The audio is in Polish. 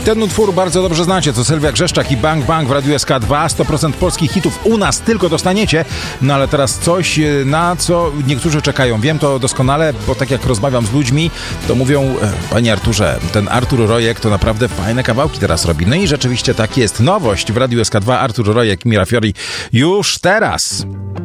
Ten utwór bardzo dobrze znacie, to Sylwia Grzeszczak i Bang Bang w Radiu SK2. 100% polskich hitów u nas tylko dostaniecie. No ale teraz coś, na co niektórzy czekają. Wiem to doskonale, bo tak jak rozmawiam z ludźmi, to mówią: panie Arturze, ten Artur Rojek to naprawdę fajne kawałki teraz robi. No i rzeczywiście tak jest. Nowość w Radiu SK2, Artur Rojek, Mira Fiori już teraz.